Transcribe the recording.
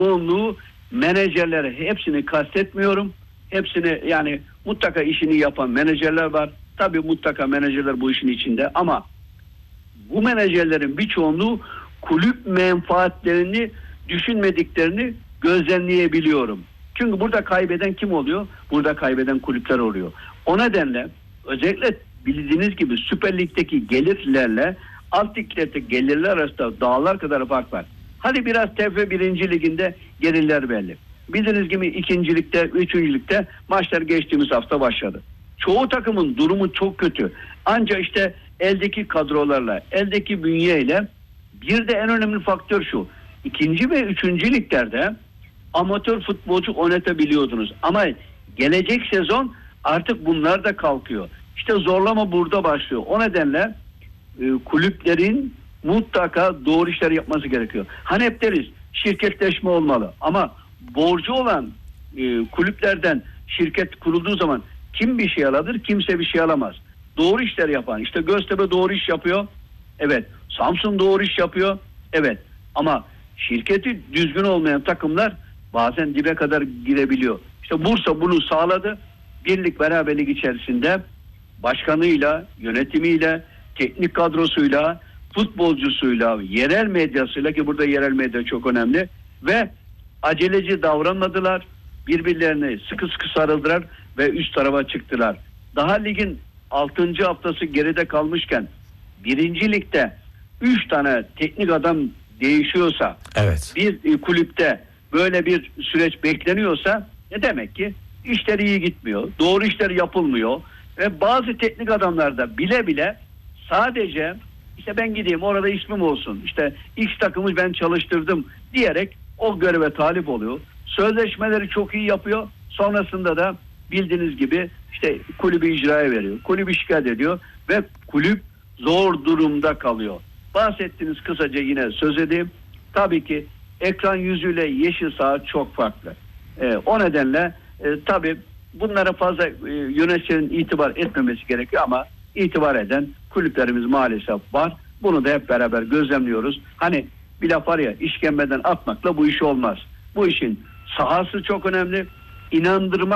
çoğunluğu menajerlere, hepsini kastetmiyorum. Hepsini, yani mutlaka işini yapan menajerler var. Tabii mutlaka menajerler bu işin içinde, ama bu menajerlerin bir çoğunluğu kulüp menfaatlerini düşünmediklerini gözlemleyebiliyorum. Çünkü burada kaybeden kim oluyor? Burada kaybeden kulüpler oluyor. O nedenle özellikle bildiğiniz gibi Süper Lig'deki gelirlerle alt liglerdeki gelirler arasında dağlar kadar fark var. Hadi biraz TFF 1. Liginde gelirler belli. Bildiğiniz gibi 2. Lig'de, 3. Lig'de maçlar geçtiğimiz hafta başladı. Çoğu takımın durumu çok kötü. Ancak işte eldeki kadrolarla, eldeki bünyeyle, bir de en önemli faktör şu: 2. ve 3. liglerde amatör futbolcu oynatabiliyordunuz. Ama gelecek sezon artık bunlar da kalkıyor. İşte zorlama burada başlıyor. O nedenle kulüplerin mutlaka doğru işler yapması gerekiyor. Hani hep deriz, şirketleşme olmalı. Ama borcu olan kulüplerden şirket kurulduğu zaman kim bir şey alır, kimse bir şey alamaz. Doğru işler yapan, işte Göztepe doğru iş yapıyor. Evet. Samsun doğru iş yapıyor. Evet. Ama şirketi düzgün olmayan takımlar bazen dibe kadar girebiliyor. İşte Bursa bunu sağladı. Birlik beraberlik içerisinde başkanıyla, yönetimiyle, teknik kadrosuyla, futbolcusuyla, yerel medyasıyla, ki burada yerel medya çok önemli, ve aceleci davranmadılar. Birbirlerine sıkı sıkı sarıldılar ve üst tarafa çıktılar. Daha ligin 6. haftası geride kalmışken 1. Ligde 3 tane teknik adam değişiyorsa, Evet. bir kulüpte böyle bir süreç bekleniyorsa, ne demek ki işler iyi gitmiyor. Doğru işler yapılmıyor ve bazı teknik adamlar da bile bile sadece işte ben gideyim orada ismim olsun, işte X takımı ben çalıştırdım diyerek o göreve talip oluyor. Sözleşmeleri çok iyi yapıyor. Sonrasında da bildiğiniz gibi işte kulübü icraya veriyor. Kulübü şikayet ediyor ve kulüp zor durumda kalıyor. Bahsettiğiniz, kısaca yine söz edeyim. Tabii ki ekran yüzüyle yeşil saha çok farklı. O nedenle tabii bunlara fazla yöneticilerin itibar etmemesi gerekiyor, ama itibar eden kulüplerimiz maalesef var. Bunu da hep beraber gözlemliyoruz. Hani bir laf var ya, işkembeden atmakla bu iş olmaz. Bu işin sahası çok önemli. İnandırmak